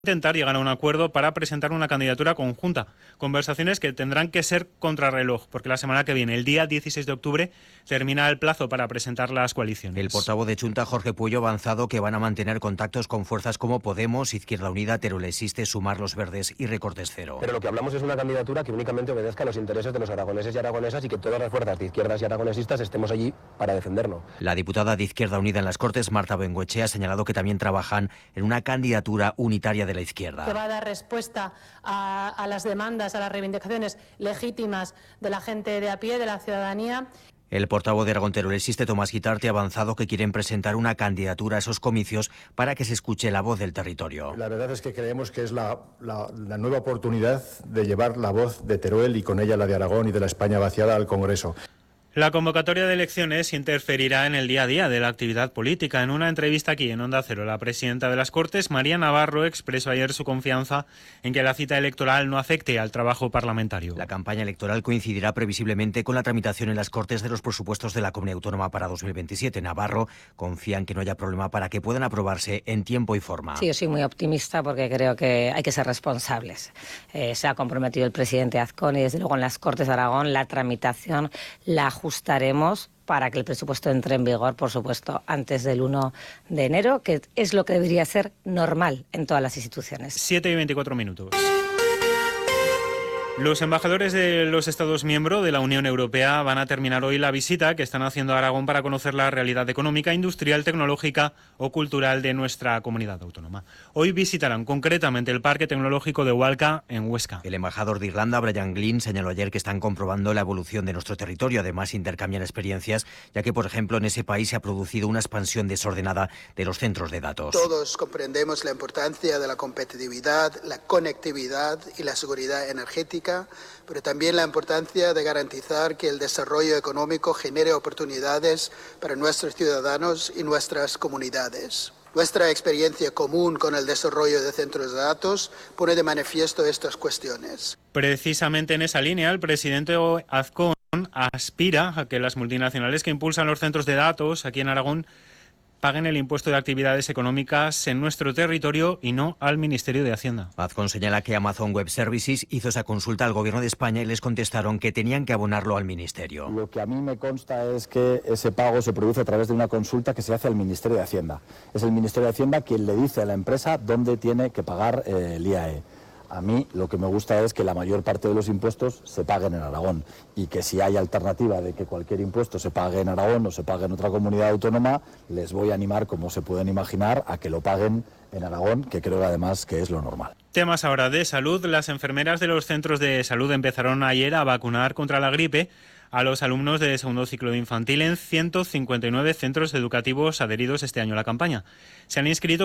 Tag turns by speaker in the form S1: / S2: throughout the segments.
S1: intentar llegar a un acuerdo para presentar una candidatura conjunta. Conversaciones que tendrán que ser contrarreloj, porque la semana que viene, el día 16 de octubre, termina el plazo para presentar las coaliciones.
S2: El portavoz de Chunta, Jorge Puello, ha avanzado que van a mantener contactos con fuerzas como Podemos, Izquierda Unida, Teruel Existe, Sumar, Los Verdes y Recortes Cero.
S3: Pero lo que hablamos es una candidatura que únicamente obedezca a los intereses de los aragoneses y aragonesas y que todas las fuerzas de izquierdas y aragonesistas estemos allí para defenderlo.
S2: La diputada de Izquierda Unida en las Cortes, Marta Bengoechea, ha señalado que también trabajan en una candidatura unitaria de la izquierda.
S4: Que va a dar respuesta a las demandas, a las reivindicaciones legítimas de la gente de a pie, de la ciudadanía.
S2: El portavoz de Aragón Teruel Existe, Tomás Guitarte, ha avanzado que quieren presentar una candidatura a esos comicios para que se escuche la voz del territorio.
S5: La verdad es que creemos que es la nueva oportunidad de llevar la voz de Teruel y con ella la de Aragón y de la España vaciada al Congreso.
S1: La convocatoria de elecciones interferirá en el día a día de la actividad política. En una entrevista aquí en Onda Cero, la presidenta de las Cortes, María Navarro, expresó ayer su confianza en que la cita electoral no afecte al trabajo parlamentario.
S2: La campaña electoral coincidirá previsiblemente con la tramitación en las Cortes de los presupuestos de la Comunidad Autónoma para 2027. Navarro confía en que no haya problema para que puedan aprobarse en tiempo y forma.
S6: Sí, yo soy muy optimista porque creo que hay que ser responsables. Se ha comprometido el presidente Azcón y desde luego en las Cortes de Aragón la tramitación la ajustaremos para que el presupuesto entre en vigor, por supuesto, antes del 1 de enero, que es lo que debería ser normal en todas las instituciones.
S1: 7:24. Los embajadores de los Estados miembros de la Unión Europea van a terminar hoy la visita que están haciendo a Aragón para conocer la realidad económica, industrial, tecnológica o cultural de nuestra comunidad autónoma. Hoy visitarán concretamente el Parque Tecnológico de Hualca, en Huesca.
S2: El embajador de Irlanda, Brian Glynn, señaló ayer que están comprobando la evolución de nuestro territorio. Además, intercambian experiencias, ya que, por ejemplo, en ese país se ha producido una expansión desordenada de los centros de datos.
S7: Todos comprendemos la importancia de la competitividad, la conectividad y la seguridad energética, pero también la importancia de garantizar que el desarrollo económico genere oportunidades para nuestros ciudadanos y nuestras comunidades. Nuestra experiencia común con el desarrollo de centros de datos pone de manifiesto estas cuestiones.
S1: Precisamente en esa línea, el presidente Azcón aspira a que las multinacionales que impulsan los centros de datos aquí en Aragón paguen el impuesto de actividades económicas en nuestro territorio y no al Ministerio de Hacienda.
S2: Azcón señala que Amazon Web Services hizo esa consulta al Gobierno de España y les contestaron que tenían que abonarlo al Ministerio.
S5: Lo que a mí me consta es que ese pago se produce a través de una consulta que se hace al Ministerio de Hacienda. Es el Ministerio de Hacienda quien le dice a la empresa dónde tiene que pagar el IAE. A mí lo que me gusta es que la mayor parte de los impuestos se paguen en Aragón y que si hay alternativa de que cualquier impuesto se pague en Aragón o se pague en otra comunidad autónoma, les voy a animar, como se pueden imaginar, a que lo paguen en Aragón, que creo además que es lo normal.
S1: Temas ahora de salud. Las enfermeras de los centros de salud empezaron ayer a vacunar contra la gripe a los alumnos de segundo ciclo de infantil en 159 centros educativos adheridos este año a la campaña. Se han inscrito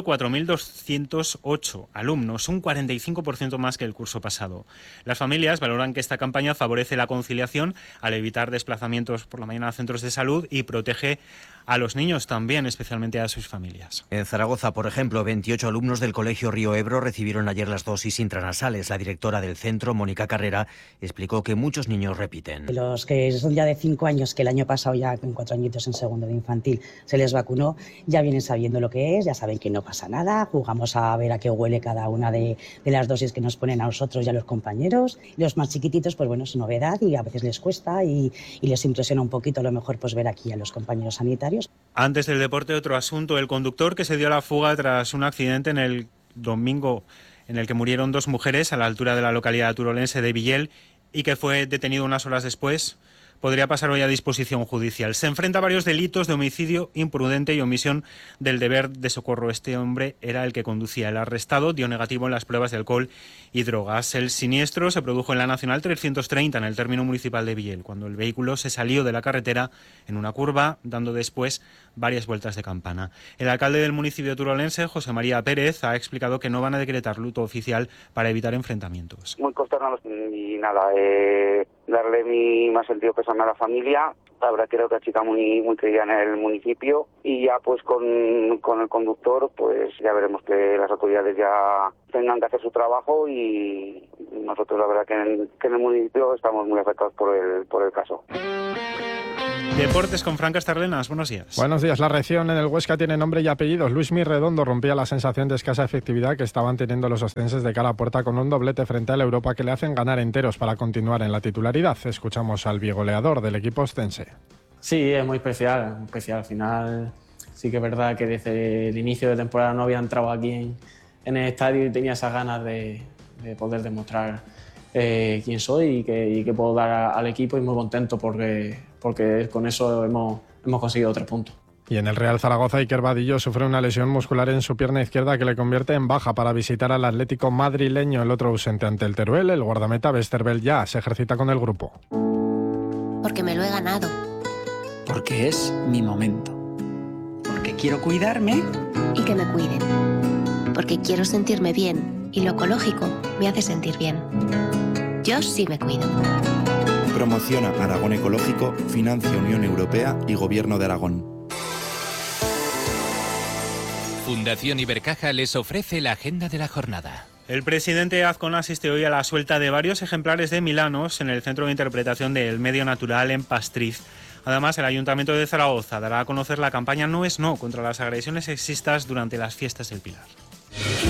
S1: 4.208 alumnos, un 45% más que el curso pasado. Las familias valoran que esta campaña favorece la conciliación al evitar desplazamientos por la mañana a centros de salud y protege a los niños también, especialmente a sus familias.
S2: En Zaragoza, por ejemplo, 28 alumnos del Colegio Río Ebro recibieron ayer las dosis intranasales. La directora del centro, Mónica Carrera, explicó que muchos niños repiten.
S8: Los que son ya de 5 años, que el año pasado ya con 4 añitos en segundo de infantil se les vacunó, ya vienen sabiendo lo que es, ya saben que no pasa nada, jugamos a ver a qué huele cada una de las dosis que nos ponen a nosotros y a los compañeros. Los más chiquititos, pues bueno, es novedad y a veces les cuesta y les impresiona un poquito a lo mejor pues ver aquí a los compañeros sanitarios.
S1: Antes del deporte, otro asunto. El conductor que se dio a la fuga tras un accidente en el domingo en el que murieron 2 mujeres a la altura de la localidad turolense de Villel y que fue detenido unas horas después, podría pasar hoy a disposición judicial. Se enfrenta a varios delitos de homicidio imprudente y omisión del deber de socorro. Este hombre era el que conducía. El arrestado dio negativo en las pruebas de alcohol y drogas. El siniestro se produjo en la Nacional 330, en el término municipal de Villel, cuando el vehículo se salió de la carretera en una curva, dando después varias vueltas de campana. El alcalde del municipio turolense, José María Pérez, ha explicado que no van a decretar luto oficial para evitar enfrentamientos.
S9: Muy consternados y nada, darle mi más sentido pésame a la familia. La verdad creo que chica muy querida en el municipio y ya pues con el conductor pues ya veremos que las autoridades ya tengan que hacer su trabajo y nosotros la verdad que en el municipio estamos muy afectados por el caso.
S1: Deportes con Fran Castarlenas, buenos días.
S10: Buenos días. La reacción en el Huesca tiene nombre y apellidos. Luismi Redondo rompía la sensación de escasa efectividad que estaban teniendo los ostenses de cara a puerta con un doblete frente a la Europa que le hacen ganar enteros para continuar en la titularidad. Escuchamos al bigoleador del equipo ostense.
S11: Sí, es muy especial, muy especial. Al final sí que es verdad que desde el inicio de temporada no había entrado aquí en el estadio y tenía esas ganas de poder demostrar quién soy y que puedo dar al equipo, y muy contento porque con eso hemos conseguido 3 puntos.
S10: Y en el Real Zaragoza, Iker Vadillo sufre una lesión muscular en su pierna izquierda que le convierte en baja para visitar al Atlético madrileño. El otro ausente ante el Teruel, el guardameta Westerveld, ya se ejercita con el grupo.
S12: Porque me lo he ganado.
S13: Porque es mi momento. Porque quiero cuidarme.
S12: Y que me cuiden. Porque quiero sentirme bien y lo ecológico me hace sentir bien. Yo sí me cuido.
S14: Promociona Aragón Ecológico, financia Unión Europea y Gobierno de Aragón.
S15: Fundación Ibercaja les ofrece la agenda de la jornada.
S1: El presidente Azcón asiste hoy a la suelta de varios ejemplares de milanos en el Centro de Interpretación del Medio Natural en Pastriz. Además, el Ayuntamiento de Zaragoza dará a conocer la campaña No es No contra las agresiones sexistas durante las fiestas del Pilar.